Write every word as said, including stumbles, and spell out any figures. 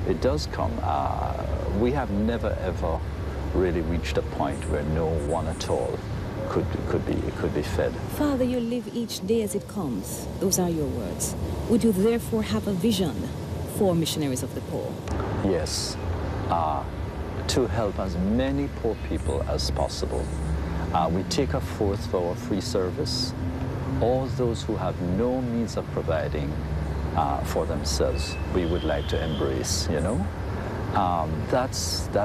it does come. Uh, we have never ever really reached a point where no one at all could could be could be fed. Father, you live each day as it comes. Those are your words. Would you therefore have a vision for missionaries of the poor? Yes, uh, to help as many poor people as possible. Uh, we take a fourth for our free service. All those who have no means of providing uh, for themselves, we would like to embrace, you know. Um, that's, that's